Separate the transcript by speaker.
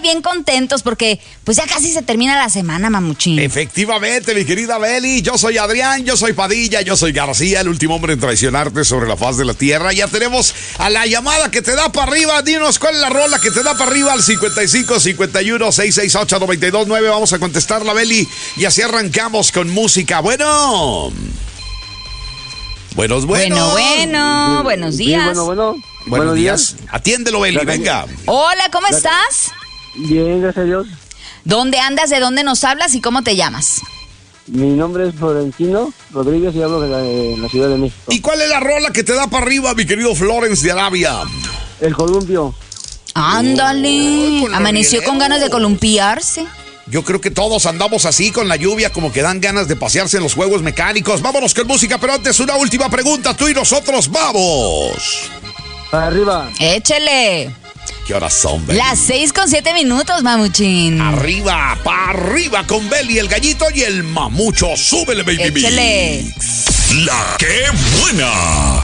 Speaker 1: y bien contentos porque pues ya casi se termina la semana, mamuchín.
Speaker 2: Efectivamente, mi querida Beli. Yo soy Adrián, yo soy Padilla, yo soy García, el último hombre en traicionarte sobre la faz de la tierra. Ya tenemos a la llamada que te da para arriba. Dinos cuál es la rola que te da para arriba al 55 51 668 929. Vamos a contestar la Beli y así arrancamos con música. Bueno. Buenos días. Buenos días. Atiéndelo, Beli, venga.
Speaker 1: Hola, ¿cómo estás?
Speaker 3: Bien, gracias a Dios.
Speaker 1: ¿Dónde andas? ¿De dónde nos hablas? ¿Y cómo te llamas?
Speaker 3: Mi nombre es Florentino Rodríguez y hablo de la Ciudad de México.
Speaker 2: ¿Y cuál es la rola que te da para arriba, mi querido Florence de Arabia?
Speaker 3: El columpio.
Speaker 1: Ándale.
Speaker 2: con
Speaker 1: Amaneció
Speaker 2: los
Speaker 1: con ganas de
Speaker 2: videos.
Speaker 1: columpiarse.
Speaker 2: Yo creo que todos andamos así con la lluvia, como que dan ganas de pasearse en los juegos mecánicos. Vámonos con música, pero antes una última pregunta. Tú y nosotros, ¡vamos!
Speaker 3: Para arriba.
Speaker 1: Échele.
Speaker 2: ¿Qué horas son, Beli?
Speaker 1: Las 6:07, mamuchín.
Speaker 2: Arriba, para arriba con Beli, el gallito y el mamucho. Súbele, baby.
Speaker 1: Échele.
Speaker 2: La que buena.